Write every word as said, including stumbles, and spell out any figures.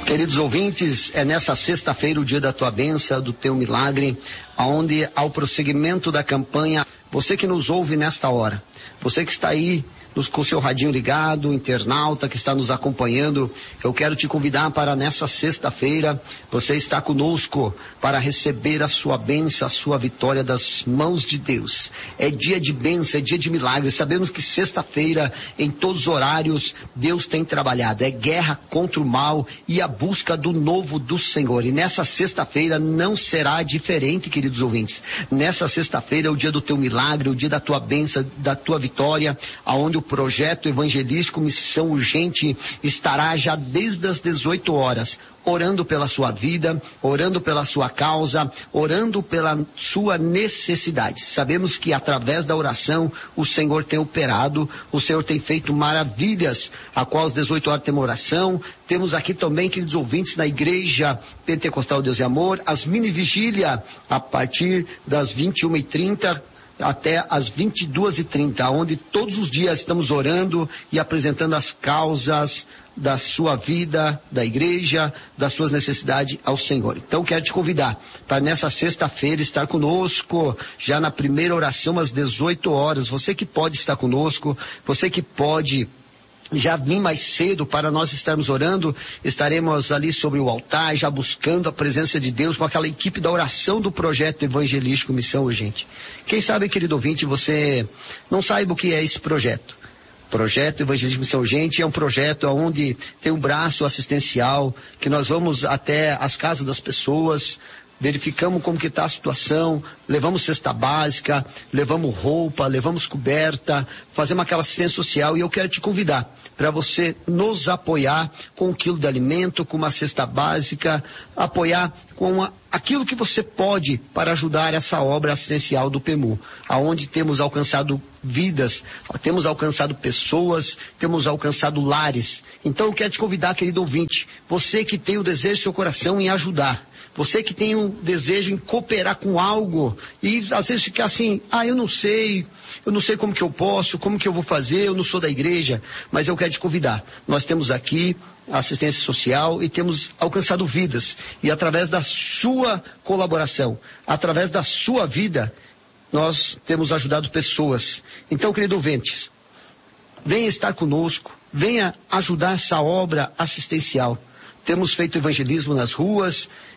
Queridos ouvintes, é nessa sexta-feira o dia da tua bênção, do teu milagre, aonde ao prosseguimento da campanha, você que nos ouve nesta hora, você que está aí nos, com seu radinho ligado, internauta que está nos acompanhando, eu quero te convidar para nessa sexta-feira, você está conosco para receber a sua bênção, a sua vitória das mãos de Deus. É dia de bênção, é dia de milagre. Sabemos que sexta-feira, em todos os horários, Deus tem trabalhado. É guerra contra o mal e a busca do novo do Senhor. E nessa sexta-feira não será diferente, queridos ouvintes. Nessa sexta-feira é o dia do teu milagre, o dia da tua bênção, da tua vitória, aonde o projeto evangelístico Missão Urgente estará já desde as dezoito horas, orando pela sua vida, orando pela sua causa, orando pela sua necessidade. Sabemos que através da oração o Senhor tem operado, o Senhor tem feito maravilhas, a qual às dezoito horas temos oração. Temos aqui também, queridos ouvintes, na Igreja Pentecostal Deus e Amor, as mini vigília a partir das vinte e uma e trinta até às vinte e duas e trinta, onde todos os dias estamos orando e apresentando as causas da sua vida, da igreja, das suas necessidades ao Senhor. Então quero te convidar para nessa sexta-feira estar conosco, já na primeira oração às dezoito horas. Você que pode estar conosco, você que pode já vim mais cedo para nós estarmos orando, estaremos ali sobre o altar, já buscando a presença de Deus com aquela equipe da oração do projeto evangelístico Missão Urgente. Quem sabe, querido ouvinte, você não saiba o que é esse projeto. Projeto Evangelístico Missão Urgente é um projeto onde tem um braço assistencial, que nós vamos até as casas das pessoas, verificamos como que está a situação, levamos cesta básica, levamos roupa, levamos coberta, fazemos aquela assistência social, e eu quero te convidar para você nos apoiar com um quilo de alimento, com uma cesta básica, apoiar com a, aquilo que você pode para ajudar essa obra assistencial do P E M U, aonde temos alcançado vidas, temos alcançado pessoas, temos alcançado lares. Então eu quero te convidar, querido ouvinte, você que tem o desejo do seu coração em ajudar, você que tem um desejo em cooperar com algo e às vezes fica assim, ah, eu não sei, eu não sei como que eu posso, como que eu vou fazer, eu não sou da igreja, mas eu quero te convidar. Nós temos aqui assistência social e temos alcançado vidas, e através da sua colaboração, através da sua vida, nós temos ajudado pessoas. Então, querido ouvinte, venha estar conosco, venha ajudar essa obra assistencial. Temos feito evangelismo nas ruas,